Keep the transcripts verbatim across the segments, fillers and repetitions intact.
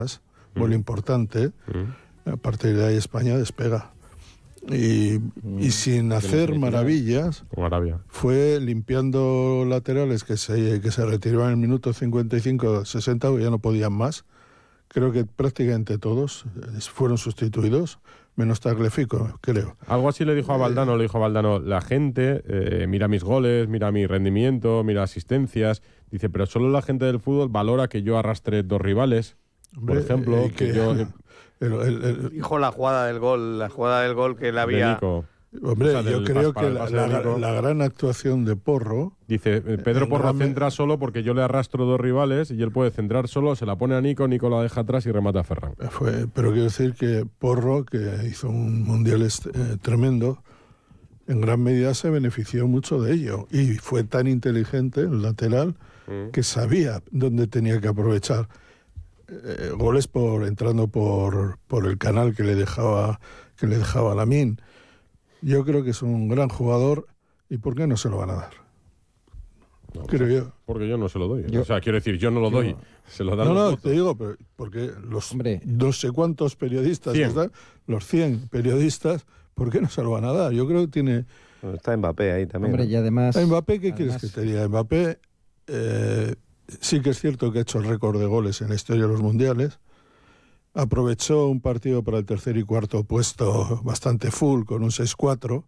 muy mm. importante. Mm. A partir de ahí España despega. Y, mm. y sin hacer maravillas, fue limpiando laterales que se, que se retiraban en el minuto cincuenta y cinco, sesenta, ya no podían más. Creo que prácticamente todos fueron sustituidos, menos Tagliafico, creo. Algo así le dijo a Valdano, le dijo a Valdano, la gente eh, mira mis goles, mira mi rendimiento, mira asistencias. Dice, pero solo la gente del fútbol valora que yo arrastre dos rivales. Hombre, por ejemplo, eh, que, que yo... El, el, el, dijo la jugada del gol, la jugada del gol que le había... Hombre, o sea, yo creo que la, la, la gran actuación de Porro... Dice, Pedro Porro gran... centra solo porque yo le arrastro dos rivales y él puede centrar solo, se la pone a Nico, Nico la deja atrás y remata a Ferran. Fue, pero quiero decir que Porro, que hizo un mundial eh, tremendo, en gran medida se benefició mucho de ello. Y fue tan inteligente, el lateral, mm. que sabía dónde tenía que aprovechar. Eh, goles por entrando por, por el canal que le dejaba, que le dejaba Lamine. Yo creo que es un gran jugador. ¿Y por qué no se lo van a dar? No, creo pues, yo. Porque yo no se lo doy. Yo, o sea, quiero decir, yo no lo doy. No. Se lo dan no, los no, votos. Te digo, pero porque los Hombre. no sé cuántos periodistas que están, los cien periodistas, ¿por qué no se lo van a dar? Yo creo que tiene... Bueno, está Mbappé ahí también. Hombre, ¿no? y además... ¿A Mbappé qué además... quieres que te diga? Mbappé eh, sí que es cierto que ha hecho el récord de goles en la historia de los mundiales. Aprovechó un partido para el tercer y cuarto puesto bastante full, con un seis cuatro.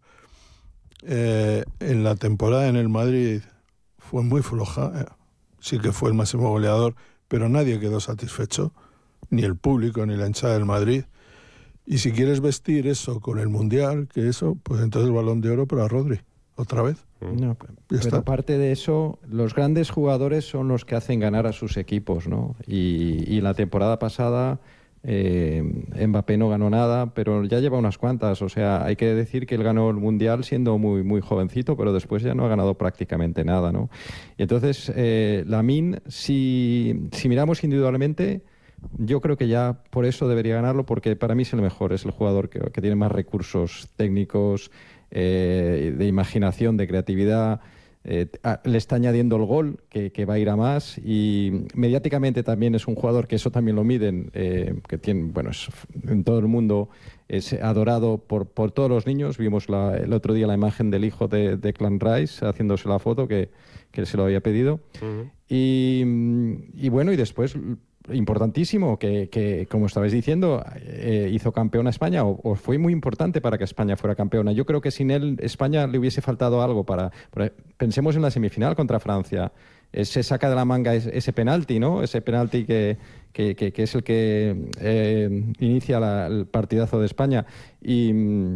Eh, en la temporada en el Madrid fue muy floja, eh. sí que fue el máximo goleador, pero nadie quedó satisfecho, ni el público ni la hinchada del Madrid. Y si quieres vestir eso con el Mundial, que eso, pues entonces el Balón de Oro para Rodri, otra vez. No, pero aparte de eso, los grandes jugadores son los que hacen ganar a sus equipos, ¿no? Y, y la temporada pasada... Eh, Mbappé no ganó nada, pero ya lleva unas cuantas. O sea, hay que decir que él ganó el Mundial siendo muy, muy jovencito, pero después ya no ha ganado prácticamente nada, ¿no? Y entonces, eh, Lamine, si, si miramos individualmente, yo creo que ya por eso debería ganarlo, porque para mí es el mejor, es el jugador que, que tiene más recursos técnicos, eh, de imaginación, de creatividad. Eh, le está añadiendo el gol, que, que va a ir a más, y mediáticamente también es un jugador que eso también lo miden, eh, que tiene, bueno, es, en todo el mundo es adorado por, por todos los niños. Vimos la, el otro día la imagen del hijo de, de Clan Rice haciéndose la foto que, que se lo había pedido. Uh-huh. y, y bueno, y después... importantísimo, que, que como estabais diciendo, eh, hizo campeona España, o, o fue muy importante para que España fuera campeona. Yo creo que sin él España le hubiese faltado algo para... para pensemos en la semifinal contra Francia. Eh, se saca de la manga ese, ese penalti, ¿no? Ese penalti que, que, que, que es el que eh, inicia la, el partidazo de España. Y...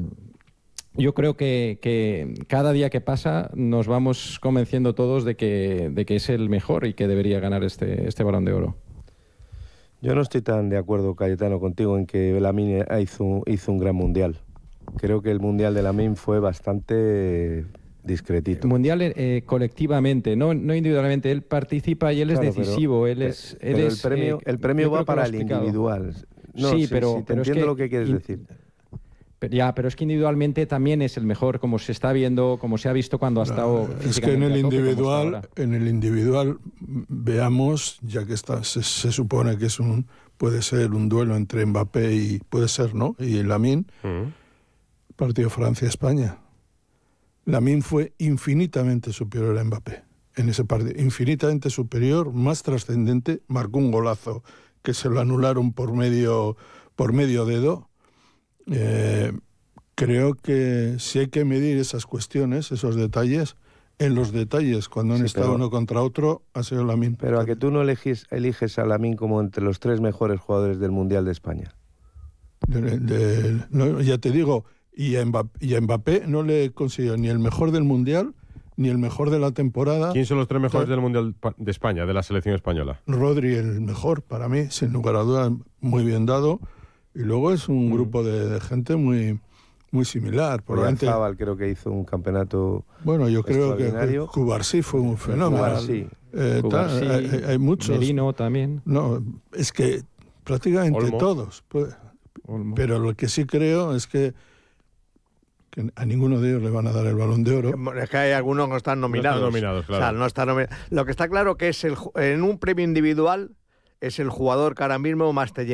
yo creo que, que cada día que pasa nos vamos convenciendo todos de que, de que es el mejor y que debería ganar este, este Balón de Oro. Yo no estoy tan de acuerdo, Cayetano, contigo en que Lamine hizo, hizo un gran mundial. Creo que el mundial de Lamine fue bastante discretito. El mundial eh, colectivamente, no, no individualmente. Él participa y él claro, es decisivo. Pero, él es, él pero es, el premio, eh, el premio va para el individual. No, sí, sí, pero, sí, te pero entiendo es que, lo que quieres in, decir. Ya, pero es que individualmente también es el mejor, como se está viendo, como se ha visto cuando ha estado. No, es que en el individual, en el individual veamos, ya que está, se, se supone que es un, puede ser un duelo entre Mbappé y puede ser, ¿no? Y Lamine, uh-huh. partido Francia-España. Lamine fue infinitamente superior a Mbappé en ese partido, infinitamente superior, más trascendente, marcó un golazo que se lo anularon por medio por medio dedo. Eh, creo que si hay que medir esas cuestiones, esos detalles, en los detalles, cuando han sí, estado pero, uno contra otro, ha sido Lamine. Pero a que tú no eliges, eliges a Lamine como entre los tres mejores jugadores del Mundial de España. De, de, no, ya te digo, y a, Mbappé, y a Mbappé no le consiguió ni el mejor del Mundial, ni el mejor de la temporada. ¿Quién son los tres mejores del Mundial de España, de la selección española? Rodri, el mejor, para mí, sin lugar a dudas, muy bien dado. Y luego es un mm. grupo de, de gente muy muy similar. Oyarzábal creo que hizo un campeonato Bueno, yo creo que Cubarsí fue un fenómeno. Cubarsí. Eh, Cubarsí, hay, hay muchos. Merino también. No, es que prácticamente Olmo. todos. Pues, Olmo. Pero lo que sí creo es que, que a ninguno de ellos le van a dar el Balón de Oro. Es que hay algunos que no están nominados. No están nominados, claro. O sea, no están nominados. Lo que está claro que es el, en un premio individual es el jugador que ahora mismo más te llena.